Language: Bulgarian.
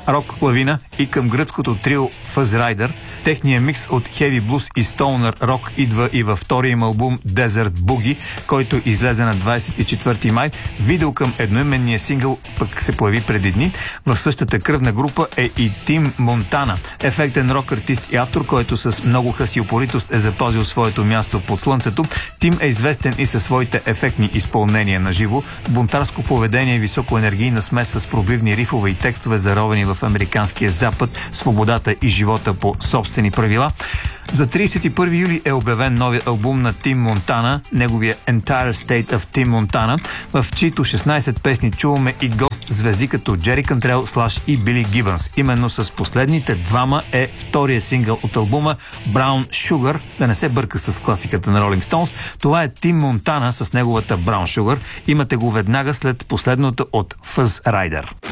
рок лавина и към гръцкото трио Fuzz Rider. Техният микс от хеви блус и стоунър рок идва и във втория им албум Desert Boogie, който излезе на 24 май. Видео към едноименния сингъл пък се появи преди дни. В същата кръвна група е и Тим Монтана, ефектен рок артист и автор, който с много хъс и упоритост е запазил своето място под слънцето. Тим е известен и със своите ефектни изпълнения на живо, бунтарско поведение и високоенергийна смес с пробивни рифове и текстове, заровени в американския запад, свободата и живота по собствени правила. За 31 юли е обявен новият албум на Тим Монтана, неговия Entire State of Tim Montana, в чието 16 песни чуваме и гост звезди като Джери Кантрел, Слаш и Били Гибънс. Именно с последните двама е втория сингъл от албума Brown Sugar, да не се бърка с класиката на Rolling Stones. Това е Тим Монтана с неговата Brown Sugar. Имате го веднага след последното от Fuzz Rider.